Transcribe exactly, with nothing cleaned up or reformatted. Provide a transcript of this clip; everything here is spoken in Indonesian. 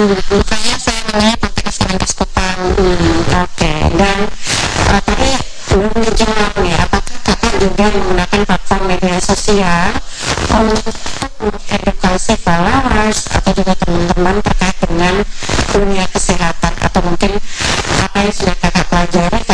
Makanya saya namanya podcast Kemenkes Kupang. Hmm, oke. Okay. Dan uh, tadi belum dijawab nih, apakah kakak juga menggunakan platform media sosial untuk edukasi followers atau juga teman-teman terkait dengan dunia kesehatan, atau mungkin apa yang sudah kakak pelajari